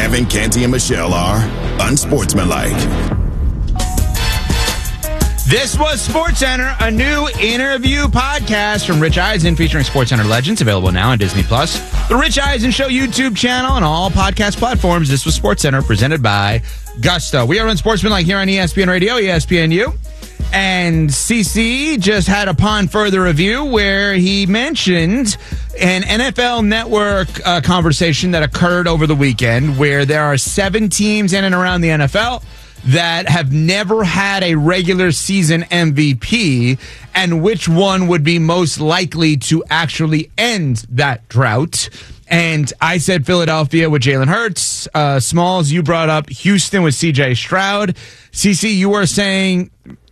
Evan, Canty, and Michelle are unsportsmanlike. This was SportsCenter, a new interview podcast from Rich Eisen featuring SportsCenter legends, available now on Disney+. The Rich Eisen Show YouTube channel and all podcast platforms. This was SportsCenter, presented by Gusto. We are unsportsmanlike here on ESPN Radio, ESPNU. And CC just had Upon Further Review where he mentioned an NFL Network conversation that occurred over the weekend where there are 7 teams in and around the NFL that have never had a regular season MVP, and which one would be most likely to actually end that drought. And I said Philadelphia with Jalen Hurts. Smalls, you brought up Houston with CJ Stroud. CC, you were saying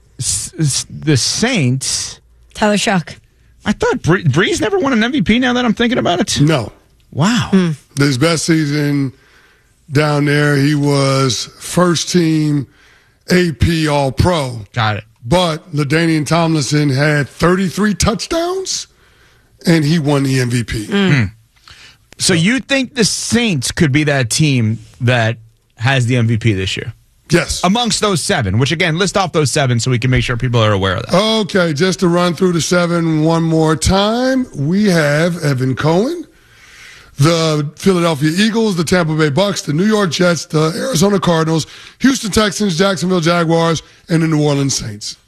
the Saints. Tyler Shuck. I thought Breeze never won an MVP now that I'm thinking about it. No. Wow. His best season down there, he was first team AP All-Pro. Got it. But LaDainian Tomlinson had 33 touchdowns, and he won the MVP. So you think the Saints could be that team that has the MVP this year? Yes. Amongst those 7, which, again, list off those 7 so we can make sure people are aware of that. Okay, just to run through the 7 one more time, we have Evan Cohen, the Philadelphia Eagles, the Tampa Bay Bucks, the New York Jets, the Arizona Cardinals, Houston Texans, Jacksonville Jaguars, and the New Orleans Saints.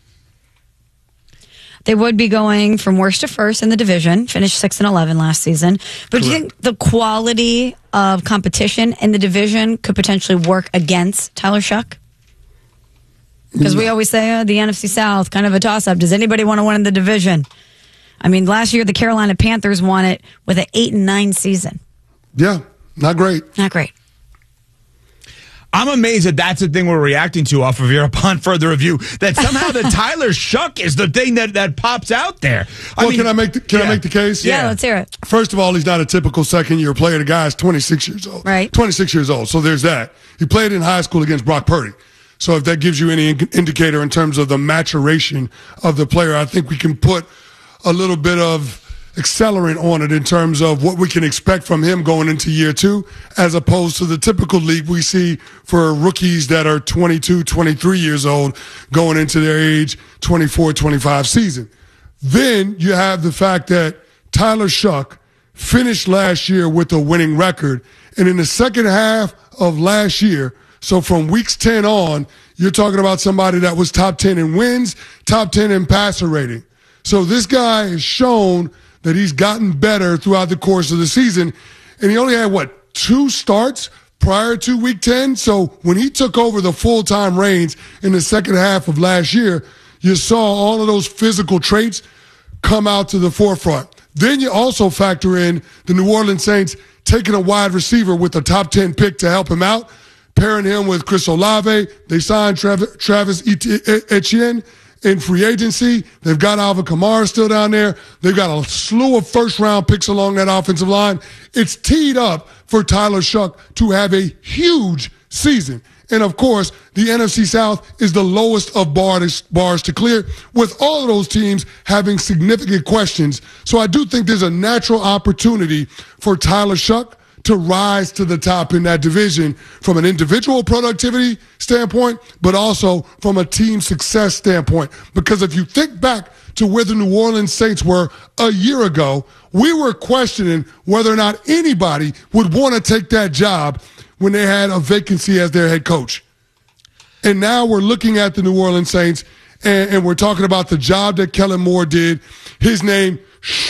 They would be going from worst to first in the division, finished 6-11 last season. But do you think the quality of competition in the division could potentially work against Tyler Shuck? Because we always say the NFC South, kind of a toss-up. Does anybody want to win in the division? I mean, last year the Carolina Panthers won it with an 8-9 season. Yeah, not great. Not great. I'm amazed that that's the thing we're reacting to off of your Upon Further Review, that somehow the Tyler Shuck is the thing that pops out there. Can I make the case? Yeah, let's hear it. First of all, he's not a typical second-year player. The guy's 26 years old. Right. 26 years old, so there's that. He played in high school against Brock Purdy. So if that gives you any indicator in terms of the maturation of the player, I think we can put a little bit of accelerant on it in terms of what we can expect from him going into year 2, as opposed to the typical league we see for rookies that are 22, 23 years old going into their age 24, 25 season. Then you have the fact that Tyler Shuck finished last year with a winning record. And in the second half of last year, so from weeks 10 on, you're talking about somebody that was top 10 in wins, top 10 in passer rating. So this guy has shown that he's gotten better throughout the course of the season. And he only had, 2 starts prior to week 10? So when he took over the full-time reins in the second half of last year, you saw all of those physical traits come out to the forefront. Then you also factor in the New Orleans Saints taking a wide receiver with a top 10 pick to help him out, pairing him with Chris Olave. They signed Travis Etienne in free agency. They've got Alvin Kamara still down there. They've got a slew of first-round picks along that offensive line. It's teed up for Tyler Shuck to have a huge season. And, of course, the NFC South is the lowest of bars to clear, with all of those teams having significant questions. So I do think there's a natural opportunity for Tyler Shuck to rise to the top in that division from an individual productivity standpoint, but also from a team success standpoint. Because if you think back to where the New Orleans Saints were a year ago, we were questioning whether or not anybody would want to take that job when they had a vacancy as their head coach. And now we're looking at the New Orleans Saints, and we're talking about the job that Kellen Moore did, his name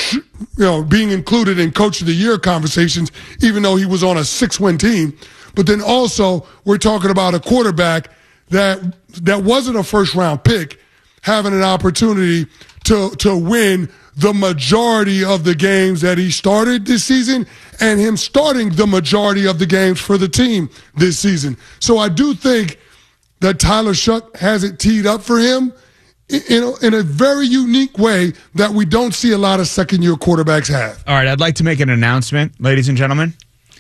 being included in Coach of the Year conversations, even though he was on a 6-win team. But then also we're talking about a quarterback that wasn't a first-round pick having an opportunity to win the majority of the games that he started this season, and him starting the majority of the games for the team this season. So I do think that Tyler Shuck has it teed up for him in a very unique way that we don't see a lot of second-year quarterbacks have. All right, I'd like to make an announcement, ladies and gentlemen.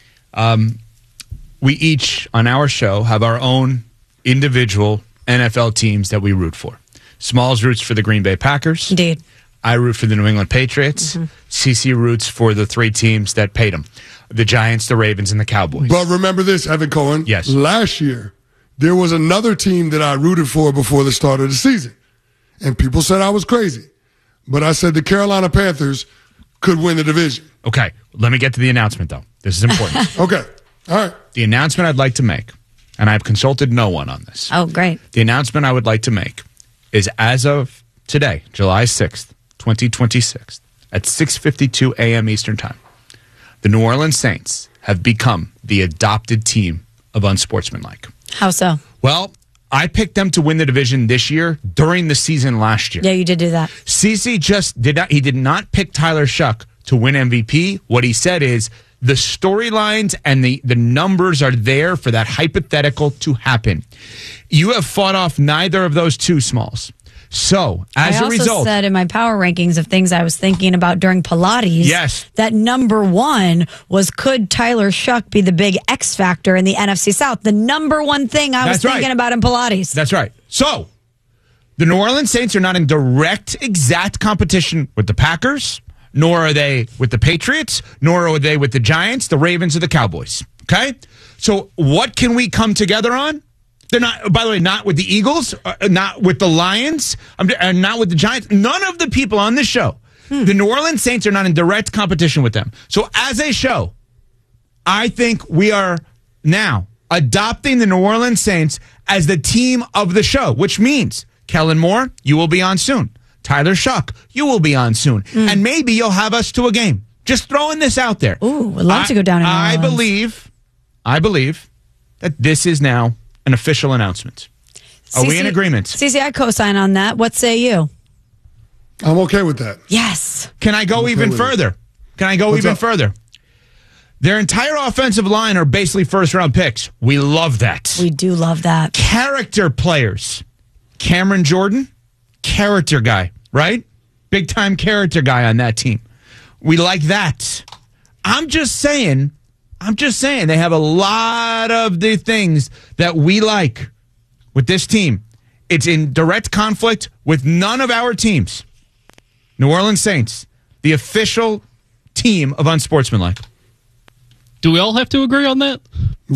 We each, on our show, have our own individual NFL teams that we root for. Smalls roots for the Green Bay Packers. Indeed. I root for the New England Patriots. CC roots for the 3 teams that paid him. The Giants, the Ravens, and the Cowboys. But remember this, Evan Cohen. Yes. Last year, there was another team that I rooted for before the start of the season. And people said I was crazy. But I said the Carolina Panthers could win the division. Okay, let me get to the announcement, though. This is important. Okay. All right. The announcement I'd like to make, and I've consulted no one on this. Oh, great. The announcement I would like to make is as of today, July 6th, 2026, at 6:52 a.m. Eastern Time, the New Orleans Saints have become the adopted team of Unsportsmanlike. How so? Well, I picked them to win the division this year during the season last year. Yeah, you did do that. CeCe just did not pick Tyler Shuck to win MVP. What he said is the storylines and the numbers are there for that hypothetical to happen. You have fought off neither of those two, Smalls. So, as a result, I also said in my power rankings of things I was thinking about during Pilates, yes, that number one was, could Tyler Shuck be the big X factor in the NFC South? The number one thing I was thinking about in Pilates. That's right. So, the New Orleans Saints are not in direct, exact competition with the Packers, nor are they with the Patriots, nor are they with the Giants, the Ravens, or the Cowboys. Okay? So, what can we come together on? They're not, by the way, not with the Eagles, not with the Lions, and not with the Giants. None of the people on this show. The New Orleans Saints are not in direct competition with them. So as a show, I think we are now adopting the New Orleans Saints as the team of the show, which means, Kellen Moore, you will be on soon. Tyler Shuck, you will be on soon. And maybe you'll have us to a game. Just throwing this out there. Ooh, we'd love to go down in New Orleans. I believe that this is now an official announcement. Are we in agreement? CeCe, I co-sign on that. What say you? I'm okay with that. Yes. Can I go even further? Can I go even further? Their entire offensive line are basically first-round picks. We love that. We do love that. Character players. Cameron Jordan, character guy, right? Big-time character guy on that team. We like that. I'm just saying they have a lot of the things that we like with this team. It's in direct conflict with none of our teams. New Orleans Saints, the official team of Unsportsmanlike. Do we all have to agree on that?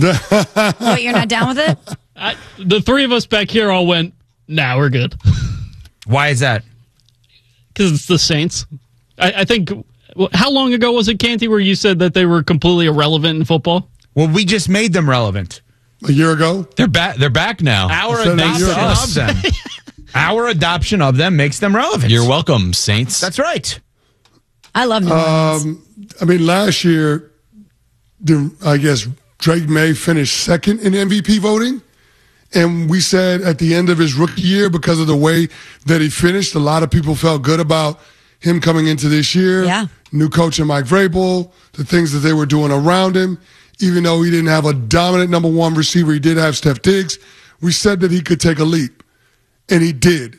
What, you're not down with it? The three of us back here all went, nah, we're good. Why is that? Because it's the Saints. I think... How long ago was it, Canty, where you said that they were completely irrelevant in football? Well, we just made them relevant. A year ago? They're back now. Our adoption of them makes them relevant. You're welcome, Saints. That's right. I love New Orleans. I mean, last year, I guess Drake May finished second in MVP voting. And we said at the end of his rookie year, because of the way that he finished, a lot of people felt good about him coming into this year. Yeah. New coach in Mike Vrabel, the things that they were doing around him. Even though he didn't have a dominant number one receiver, he did have Steph Diggs. We said that he could take a leap, and he did.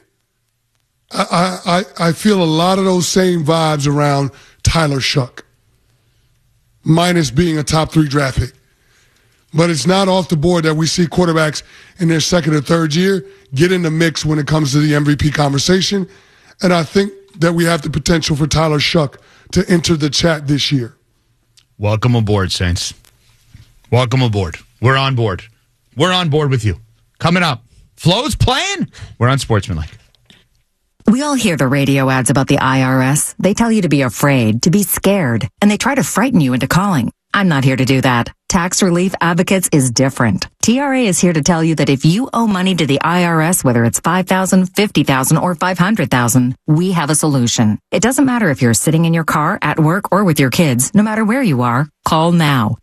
I feel a lot of those same vibes around Tyler Shuck, minus being a top 3 draft pick. But it's not off the board that we see quarterbacks in their second or third year get in the mix when it comes to the MVP conversation. And I think that we have the potential for Tyler Shuck to enter the chat this year. Welcome aboard, Saints. Welcome aboard. We're on board. We're on board with you. Coming up, Flo's playing. We're on Sportsmanlike. We all hear the radio ads about the IRS. They tell you to be afraid, to be scared, and they try to frighten you into calling. I'm not here to do that. Tax Relief Advocates is different. TRA is here to tell you that if you owe money to the IRS, whether it's $5,000, $50,000, or $500,000, we have a solution. It doesn't matter if you're sitting in your car, at work, or with your kids. No matter where you are, call now.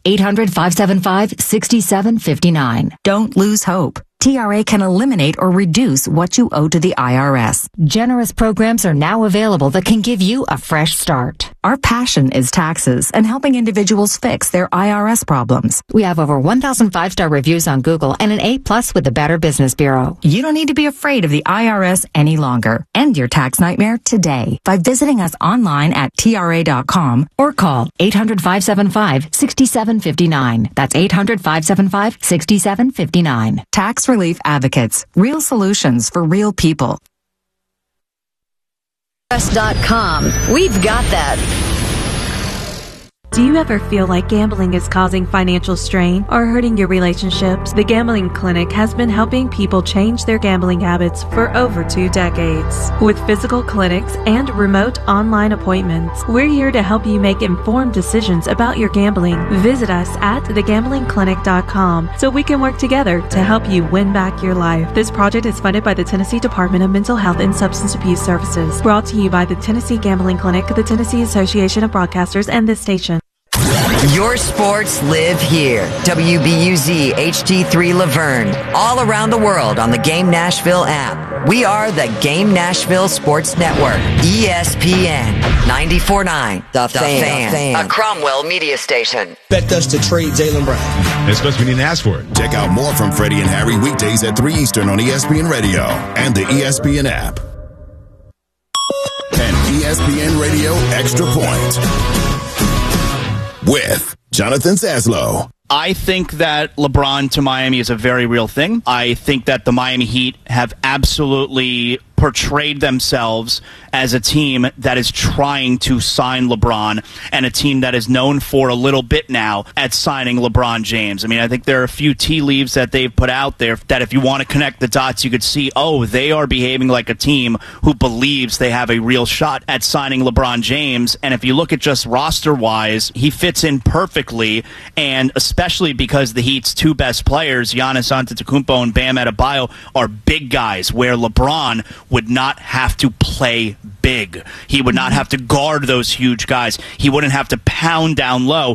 800-575-6759. Don't lose hope. TRA can eliminate or reduce what you owe to the IRS. Generous programs are now available that can give you a fresh start. Our passion is taxes and helping individuals fix their IRS problems. We have over 1,000 5-star reviews on Google and an A+ with the Better Business Bureau. You don't need to be afraid of the IRS any longer. End your tax nightmare today by visiting us online at TRA.com or call 800-575-6759. That's 800-575-6759. Tax Relief Advocates. Real solutions for real people. We've got that. Do you ever feel like gambling is causing financial strain or hurting your relationships? The Gambling Clinic has been helping people change their gambling habits for over 2 decades. With physical clinics and remote online appointments, we're here to help you make informed decisions about your gambling. Visit us at thegamblingclinic.com so we can work together to help you win back your life. This project is funded by the Tennessee Department of Mental Health and Substance Abuse Services. Brought to you by the Tennessee Gambling Clinic, the Tennessee Association of Broadcasters, and this station. Your sports live here. WBUZ HD3 Laverne. All around the world on the Game Nashville app. We are the Game Nashville Sports Network. ESPN 94.9. The Fan. A Cromwell media station. Expect us to trade Jaylen Brown. Especially we didn't ask for it. Check out more from Freddie and Harry weekdays at 3 Eastern on ESPN Radio and the ESPN app. And ESPN Radio Extra Point with Jonathan Zaslow. I think that LeBron to Miami is a very real thing. I think that the Miami Heat have absolutely portrayed themselves as a team that is trying to sign LeBron and a team that is known for a little bit now at signing LeBron James. I mean, I think there are a few tea leaves that they've put out there that if you want to connect the dots, you could see, oh, they are behaving like a team who believes they have a real shot at signing LeBron James. And if you look at just roster-wise, he fits in perfectly, and especially because the Heat's 2 best players, Giannis Antetokounmpo and Bam Adebayo, are big guys, where LeBron would not have to play big. He would not have to guard those huge guys. He wouldn't have to pound down low.